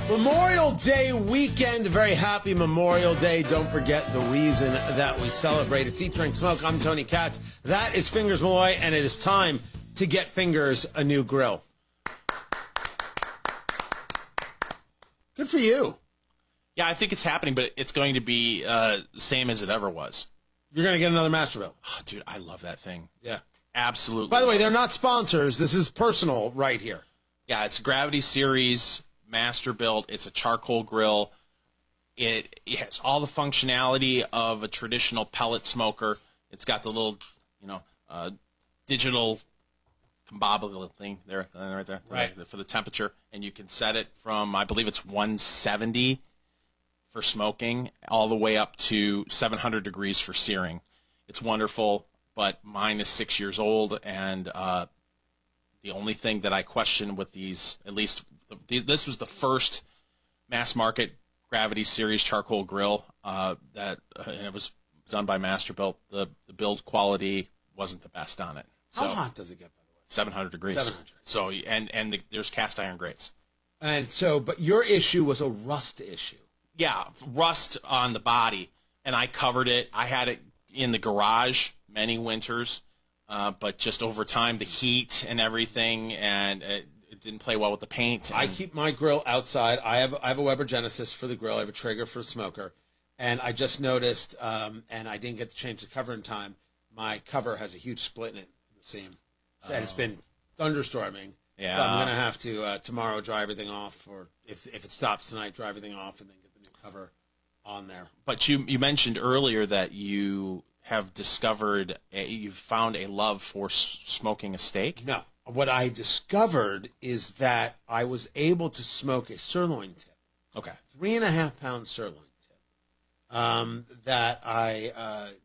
Memorial Day weekend. Very happy Memorial Day. Don't forget the reason that we celebrate. It's Eat, Drink, Smoke. I'm Tony Katz. That is Fingers Malloy, and it is time to get Fingers a new grill. Good for you. Yeah, I think it's happening, but it's going to be the same as it ever was. You're going to get another Masterbuilt. Oh, dude, I love that thing. Yeah. Absolutely. By the way, they're not sponsors. This is personal right here. Yeah, it's Gravity Series Masterbuilt. It's a charcoal grill. It has all the functionality of a traditional pellet smoker. It's got the little, digital combobulator thing there, right there, right, for the temperature, and you can set it from, I believe it's 170 for smoking, all the way up to 700 degrees for searing. It's wonderful, but mine is 6 years old, and the only thing that I question with these, at least this was the first mass market Gravity Series charcoal grill and it was done by Masterbuilt. The build quality wasn't the best on it. So, how hot does it get, by the way? 700 degrees. 700. So there's cast iron grates. And so, but your issue was a rust issue. Yeah, rust on the body, and I covered it. I had it in the garage many winters, but just over time, the heat and everything, and it didn't play well with the paint. I keep my grill outside. I have a Weber Genesis for the grill. I have a Traeger for the smoker, and I just noticed, and I didn't get to change the cover in time. My cover has a huge split in it, in the seam, and it's been thunderstorming. Yeah. So I'm gonna have to tomorrow dry everything off, or if it stops tonight, dry everything off, and then get the new cover on there. But you mentioned earlier that you have you've found a love for smoking a steak. No, what I discovered is that I was able to smoke a sirloin tip. Okay. 3.5 pound sirloin tip. That I